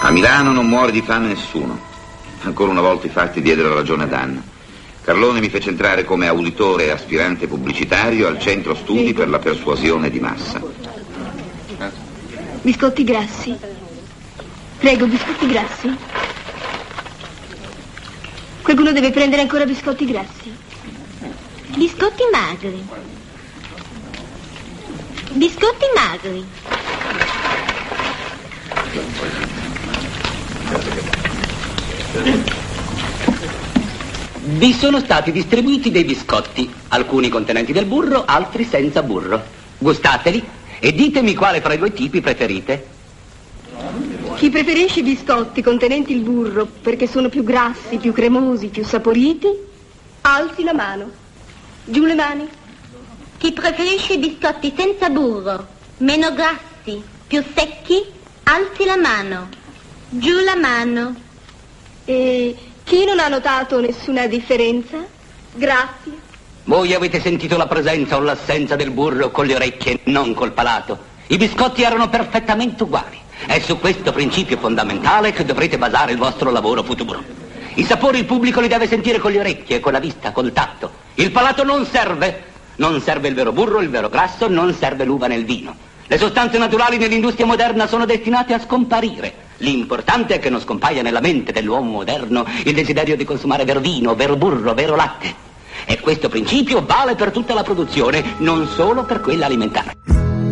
A Milano non muore di fame nessuno. Ancora una volta i fatti diedero ragione ad Anna. Carlone mi fece entrare come auditore e aspirante pubblicitario al centro studi per la persuasione di massa. Biscotti grassi. Prego, biscotti grassi. Qualcuno deve prendere ancora biscotti grassi. Biscotti magri. Biscotti magri. Vi sono stati distribuiti dei biscotti, alcuni contenenti del burro, altri senza burro. Gustateli e ditemi quale fra i due tipi preferite. Chi preferisce i biscotti contenenti il burro perché sono più grassi, più cremosi, più saporiti, alzi la mano. Giù le mani. Chi preferisce i biscotti senza burro, meno grassi, più secchi, alzi la mano. Giù la mano. E chi non ha notato nessuna differenza? Grazie. Voi avete sentito la presenza o l'assenza del burro con le orecchie, non col palato. I biscotti erano perfettamente uguali. È su questo principio fondamentale che dovrete basare il vostro lavoro futuro. I sapori il pubblico li deve sentire con le orecchie, con la vista, col tatto. Il palato non serve. Non serve il vero burro, il vero grasso, non serve l'uva nel vino. Le sostanze naturali nell'industria moderna sono destinate a scomparire. L'importante è che non scompaia nella mente dell'uomo moderno il desiderio di consumare vero vino, vero burro, vero latte. E questo principio vale per tutta la produzione, non solo per quella alimentare.